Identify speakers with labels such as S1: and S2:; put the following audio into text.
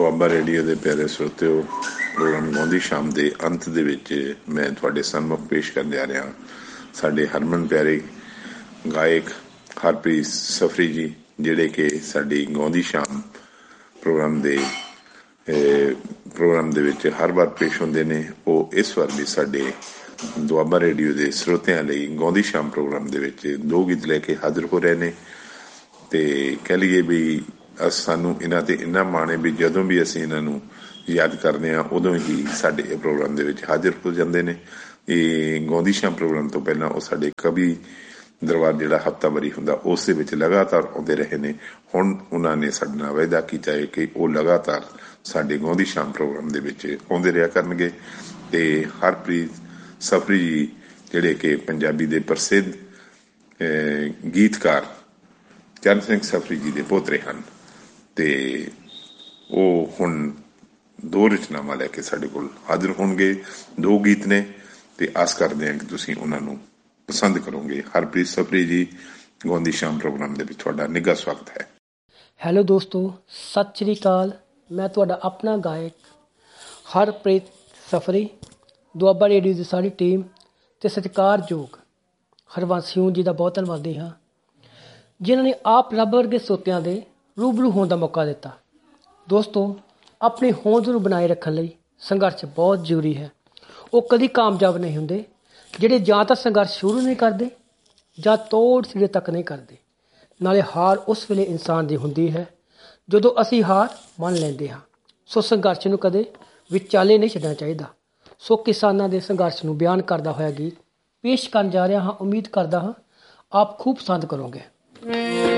S1: Doaba radio ਦੇ ਪਿਆਰੇ ਸਰੋਤਿਓ, programme ਗਾਉਂਦੀ ਸ਼ਾਮ ਦੇ ਅੰਤ ਦੇ ਵਿੱਚ ਮੈਂ ਤੁਹਾਡੇ ਸਨਮੁਖ ਪੇਸ਼ ਕਰਨ ਜਾ ਰਿਹਾ ਸਾਡੇ ਹਰਮਨ ਪਿਆਰੇ ਗਾਇਕ ਹਰਪ੍ਰੀਤ ਸਫਰੀ ਜੀ, ਜਿਹੜੇ ਕਿ ਸਾਡੀ ਗਾਉਂਦੀ ਸ਼ਾਮ ਪ੍ਰੋਗਰਾਮ ਦੇ ਵਿੱਚ ਹਰ ਵਾਰ ਪੇਸ਼ ਹੁੰਦੇ ਨੇ। ਉਹ ਇਸ ਵਾਰ ਵੀ ਸਾਡੇ ਦੁਆਬਾ ਰੇਡੀਓ ਦੇ ਸਰੋਤਿਆਂ ਲਈ ਗਾਉਂਦੀ ਸ਼ਾਮ ਪ੍ਰੋਗਰਾਮ ਦੇ ਵਿੱਚ 2 ਗੀਤ ਲੈ ਕੇ ਹਾਜ਼ਰ ਹੋ ਰਹੇ ਨੇ। ਅਤੇ ਕਹਿ ਲਈਏ ਵੀ ਸਾਨੂੰ ਇਹਨਾਂ 'ਤੇ ਇੰਨਾ ਮਾਣ ਹੈ ਵੀ ਜਦੋਂ ਵੀ ਅਸੀਂ ਇਹਨਾਂ ਨੂੰ ਯਾਦ ਕਰਦੇ ਹਾਂ ਉਦੋਂ ਹੀ ਸਾਡੇ ਇਹ ਪ੍ਰੋਗਰਾਮ ਦੇ ਵਿੱਚ ਹਾਜ਼ਰ ਹੋ ਜਾਂਦੇ ਨੇ। ਇਹ ਗਾਉਂਦੀ ਸ਼ਾਮ ਪ੍ਰੋਗਰਾਮ ਤੋਂ ਪਹਿਲਾਂ ਉਹ ਸਾਡੇ ਕਵੀ ਦਰਬਾਰ ਜਿਹੜਾ ਹਫ਼ਤਾਵਾਰੀ ਹੁੰਦਾ ਉਸ ਦੇ ਵਿੱਚ ਲਗਾਤਾਰ ਆਉਂਦੇ ਰਹੇ ਨੇ। ਹੁਣ ਉਹਨਾਂ ਨੇ ਸਾਡੇ ਨਾਲ ਵਾਅਦਾ ਕੀਤਾ ਹੈ ਕਿ ਉਹ ਲਗਾਤਾਰ ਸਾਡੇ ਗਾਉਂਦੀ ਸ਼ਾਮ ਪ੍ਰੋਗਰਾਮ ਦੇ ਵਿੱਚ ਆਉਂਦੇ ਰਿਹਾ ਕਰਨਗੇ। ਅਤੇ ਹਰਪ੍ਰੀਤ ਸਫਰੀ ਜੀ ਜਿਹੜੇ ਕਿ ਪੰਜਾਬੀ ਦੇ ਪ੍ਰਸਿੱਧ ਗੀਤਕਾਰ ਚਰਨ ਸਿੰਘ ਸਫਰੀ ਜੀ ਦੇ ਪੋਤਰੇ ਹਨ, ਅਤੇ ਉਹ ਹੁਣ 2 ਰਚਨਾਵਾਂ ਲੈ ਕੇ ਸਾਡੇ ਕੋਲ ਹਾਜ਼ਰ ਹੋਣਗੇ। 2 ਗੀਤ ਨੇ ਅਤੇ ਆਸ ਕਰਦੇ ਹਾਂ ਕਿ ਤੁਸੀਂ ਉਹਨਾਂ ਨੂੰ ਪਸੰਦ ਕਰੋਗੇ। ਹਰਪ੍ਰੀਤ ਸਫਰੀ ਜੀ, ਗਾਉਂਦੀ ਸ਼ਾਮ ਪ੍ਰੋਗਰਾਮ ਦੇ ਵਿੱਚ ਤੁਹਾਡਾ ਨਿੱਘਾ ਸਵਾਗਤ ਹੈ।
S2: ਹੈਲੋ ਦੋਸਤੋ, ਸਤਿ ਸ਼੍ਰੀ ਅਕਾਲ। ਮੈਂ ਤੁਹਾਡਾ ਆਪਣਾ ਗਾਇਕ ਹਰਪ੍ਰੀਤ ਸਫਰੀ, ਦੁਆਬਾ ਰੇਡੀਓ ਦੀ ਸਾਰੀ ਟੀਮ ਅਤੇ ਸਤਿਕਾਰਯੋਗ ਹਰਬੰਸ ਸਿੰਘ ਜੀ ਦਾ ਬਹੁਤ ਧੰਨਵਾਦੀ ਹਾਂ, ਜਿਨ੍ਹਾਂ ਨੇ ਆਪ ਰੱਬ ਵਰਗੇ ਸਰੋਤਿਆਂ ਦੇ ਰੂਬਰੂ ਹੋਣ ਦਾ ਮੌਕਾ ਦਿੱਤਾ। ਦੋਸਤੋ, ਆਪਣੀ ਹੋਂਦ ਨੂੰ ਬਣਾਏ ਰੱਖਣ ਲਈ ਸੰਘਰਸ਼ ਬਹੁਤ ਜ਼ਰੂਰੀ ਹੈ। ਉਹ ਕਦੀ ਕਾਮਯਾਬ ਨਹੀਂ ਹੁੰਦੇ ਜਿਹੜੇ ਜਾਂ ਤਾਂ ਸੰਘਰਸ਼ ਸ਼ੁਰੂ ਨਹੀਂ ਕਰਦੇ ਜਾਂ ਤੋੜ ਸਿਰੇ ਤੱਕ ਨਹੀਂ ਕਰਦੇ। ਨਾਲੇ ਹਾਰ ਉਸ ਵੇਲੇ ਇਨਸਾਨ ਦੀ ਹੁੰਦੀ ਹੈ ਜਦੋਂ ਅਸੀਂ ਹਾਰ ਮੰਨ ਲੈਂਦੇ ਹਾਂ। ਸੋ ਸੰਘਰਸ਼ ਨੂੰ ਕਦੇ ਵਿਚਾਲੇ ਨਹੀਂ ਛੱਡਣਾ ਚਾਹੀਦਾ। ਸੋ ਕਿਸਾਨਾਂ ਦੇ ਸੰਘਰਸ਼ ਨੂੰ ਬਿਆਨ ਕਰਦਾ ਹੋਇਆ ਗੀਤ ਪੇਸ਼ ਕਰਨ ਜਾ ਰਿਹਾ ਹਾਂ। ਉਮੀਦ ਕਰਦਾ ਹਾਂ ਆਪ ਖੂਬ ਪਸੰਦ ਕਰੋਗੇ।